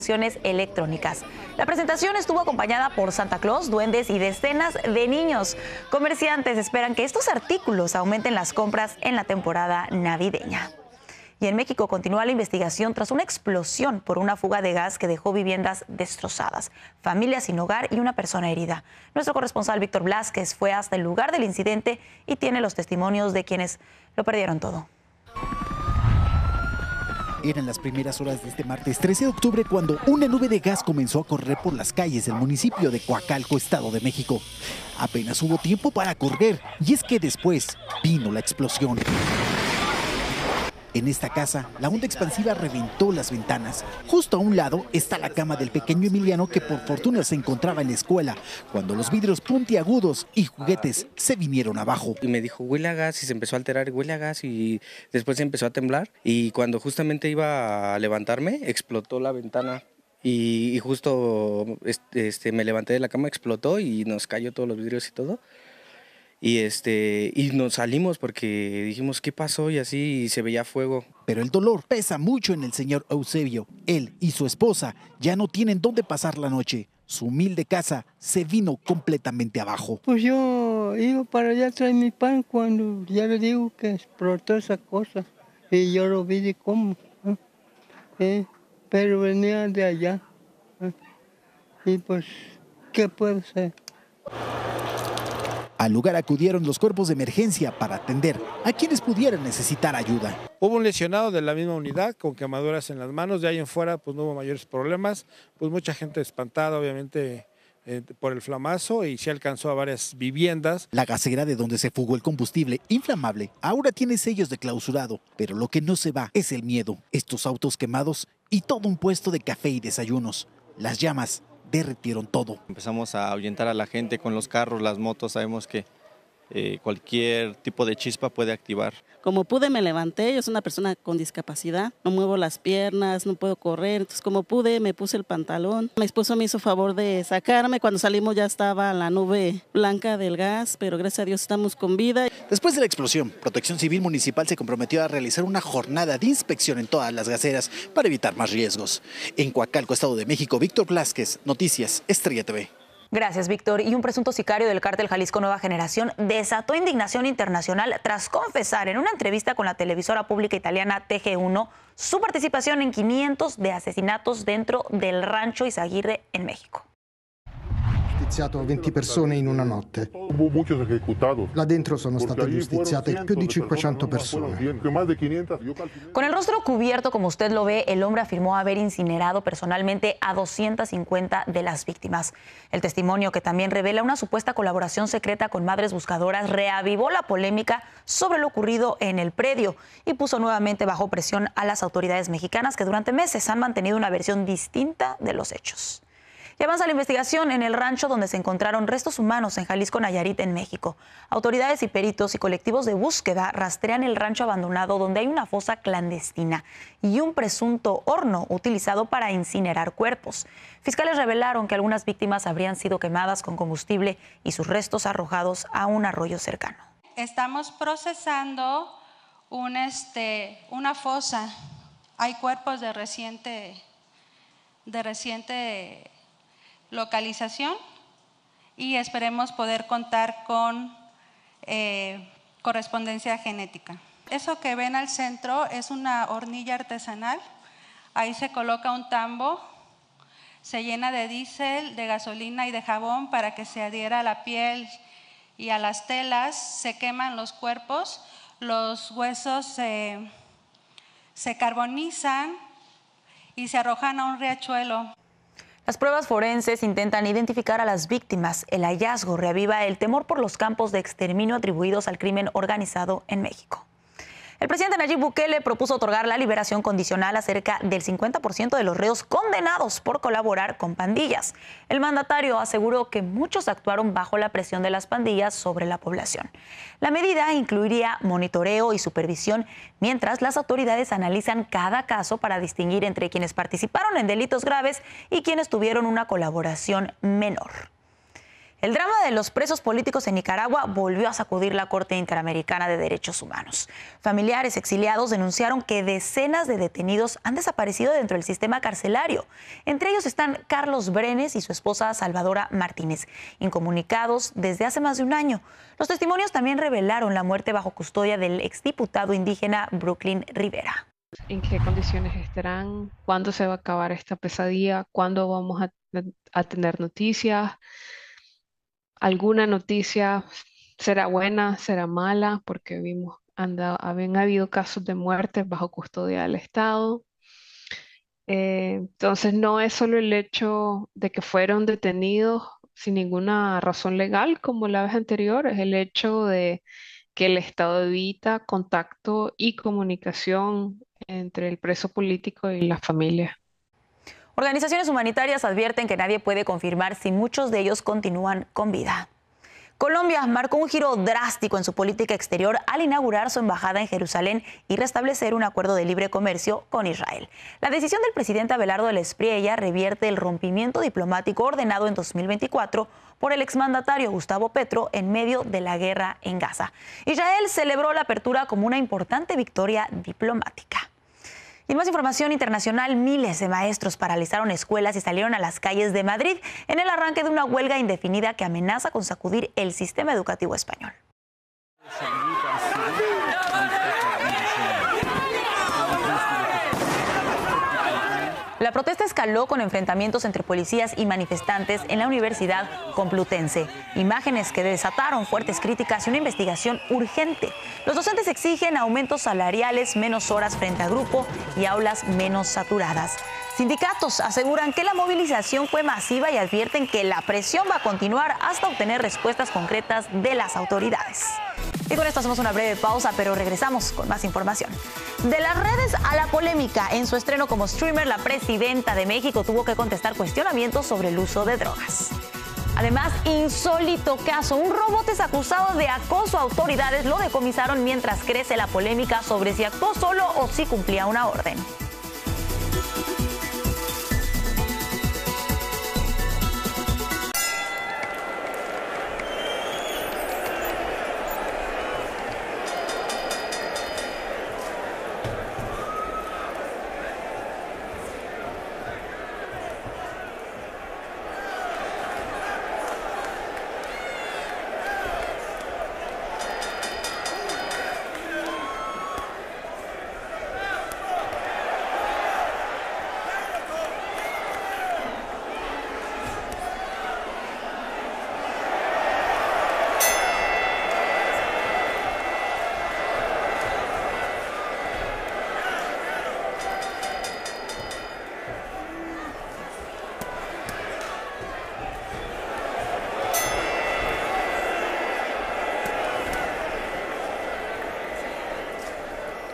electrónicas. La presentación estuvo acompañada por Santa Claus, duendes y decenas de niños. Comerciantes esperan que estos artículos aumenten las compras en la temporada navideña. Y en México continúa la investigación tras una explosión por una fuga de gas que dejó viviendas destrozadas, familias sin hogar y una persona herida. Nuestro corresponsal Víctor Blázquez fue hasta el lugar del incidente y tiene los testimonios de quienes lo perdieron todo. Eran las primeras horas de este martes 13 de octubre cuando una nube de gas comenzó a correr por las calles del municipio de Coacalco, Estado de México. Apenas hubo tiempo para correr y es que después vino la explosión. En esta casa, la onda expansiva reventó las ventanas. Justo a un lado está la cama del pequeño Emiliano que por fortuna se encontraba en la escuela, cuando los vidrios puntiagudos y juguetes se vinieron abajo. Y me dijo, huele a gas, y se empezó a alterar, huele a gas, y después se empezó a temblar. Y cuando justamente iba a levantarme, explotó la ventana. Y justo me levanté de la cama, explotó y nos cayó todos los vidrios y todo. Y nos salimos porque dijimos, ¿qué pasó? Y así se veía fuego. Pero el dolor pesa mucho en el señor Eusebio. Él y su esposa ya no tienen dónde pasar la noche. Su humilde casa se vino completamente abajo. Pues yo iba para allá a traer mi pan cuando ya le digo que explotó esa cosa. Y yo lo vi de cómo. Pero venía de allá. Y pues, ¿qué puedo hacer? Al lugar acudieron los cuerpos de emergencia para atender a quienes pudieran necesitar ayuda. Hubo un lesionado de la misma unidad con quemaduras en las manos, de ahí en fuera pues no hubo mayores problemas, pues mucha gente espantada obviamente por el flamazo y se alcanzó a varias viviendas. La gasera de donde se fugó el combustible inflamable ahora tiene sellos de clausurado, pero lo que no se va es el miedo, estos autos quemados y todo un puesto de café y desayunos. Las llamas derretieron todo. Empezamos a ahuyentar a la gente con los carros, las motos, sabemos que cualquier tipo de chispa puede activar. Como pude me levanté, yo soy una persona con discapacidad, no muevo las piernas, no puedo correr, entonces como pude me puse el pantalón. Mi esposo me hizo favor de sacarme, cuando salimos ya estaba la nube blanca del gas, pero gracias a Dios estamos con vida. Después de la explosión, Protección Civil Municipal se comprometió a realizar una jornada de inspección en todas las gaseras para evitar más riesgos. En Coacalco, Estado de México, Víctor Blázquez, Noticias Estrella TV. Gracias, Víctor. Y un presunto sicario del cártel Jalisco Nueva Generación desató indignación internacional tras confesar en una entrevista con la televisora pública italiana TG1 su participación en 500 de asesinatos dentro del rancho Izaguirre en México. Giustiziato 20 persone in una notte. Muchos ejecutados. Là dentro sono state giustiziate più di 500 persone. Con el rostro cubierto, como usted lo ve, el hombre afirmó haber incinerado personalmente a 250 de las víctimas. El testimonio, que también revela una supuesta colaboración secreta con madres buscadoras, reavivó la polémica sobre lo ocurrido en el predio y puso nuevamente bajo presión a las autoridades mexicanas, que durante meses han mantenido una versión distinta de los hechos. Y avanza la investigación en el rancho donde se encontraron restos humanos en Jalisco, Nayarit, en México. Autoridades y peritos y colectivos de búsqueda rastrean el rancho abandonado donde hay una fosa clandestina y un presunto horno utilizado para incinerar cuerpos. Fiscales revelaron que algunas víctimas habrían sido quemadas con combustible y sus restos arrojados a un arroyo cercano. Estamos procesando una fosa. Hay cuerpos de reciente localización y esperemos poder contar con correspondencia genética. Eso que ven al centro es una hornilla artesanal. Ahí se coloca un tambo, se llena de diésel, de gasolina y de jabón para que se adhiera a la piel y a las telas. Se queman los cuerpos, los huesos se carbonizan y se arrojan a un riachuelo. Las pruebas forenses intentan identificar a las víctimas. El hallazgo reaviva el temor por los campos de exterminio atribuidos al crimen organizado en México. El presidente Nayib Bukele propuso otorgar la liberación condicional a cerca del 50% de los reos condenados por colaborar con pandillas. El mandatario aseguró que muchos actuaron bajo la presión de las pandillas sobre la población. La medida incluiría monitoreo y supervisión, mientras las autoridades analizan cada caso para distinguir entre quienes participaron en delitos graves y quienes tuvieron una colaboración menor. El drama de los presos políticos en Nicaragua volvió a sacudir la Corte Interamericana de Derechos Humanos. Familiares exiliados denunciaron que decenas de detenidos han desaparecido dentro del sistema carcelario. Entre ellos están Carlos Brenes y su esposa Salvadora Martínez, incomunicados desde hace más de un año. Los testimonios también revelaron la muerte bajo custodia del exdiputado indígena Brooklyn Rivera. ¿En qué condiciones estarán? ¿Cuándo se va a acabar esta pesadilla? ¿Cuándo vamos a tener noticias? ¿Alguna noticia será buena, será mala? Porque habían habido casos de muerte bajo custodia del Estado. Entonces no es solo el hecho de que fueron detenidos sin ninguna razón legal como la vez anterior, es el hecho de que el Estado evita contacto y comunicación entre el preso político y la familia. Organizaciones humanitarias advierten que nadie puede confirmar si muchos de ellos continúan con vida. Colombia marcó un giro drástico en su política exterior al inaugurar su embajada en Jerusalén y restablecer un acuerdo de libre comercio con Israel. La decisión del presidente Abelardo del Espriella revierte el rompimiento diplomático ordenado en 2024 por el exmandatario Gustavo Petro en medio de la guerra en Gaza. Israel celebró la apertura como una importante victoria diplomática. Y más información internacional, miles de maestros paralizaron escuelas y salieron a las calles de Madrid en el arranque de una huelga indefinida que amenaza con sacudir el sistema educativo español. La protesta escaló con enfrentamientos entre policías y manifestantes en la Universidad Complutense. Imágenes que desataron fuertes críticas y una investigación urgente. Los docentes exigen aumentos salariales, menos horas frente a grupo y aulas menos saturadas. Sindicatos aseguran que la movilización fue masiva y advierten que la presión va a continuar hasta obtener respuestas concretas de las autoridades. Y con esto hacemos una breve pausa, pero regresamos con más información. De las redes a la polémica, en su estreno como streamer, la presidenta de México tuvo que contestar cuestionamientos sobre el uso de drogas. Además, insólito caso, un robot es acusado de acoso a autoridades, lo decomisaron mientras crece la polémica sobre si actuó solo o si cumplía una orden.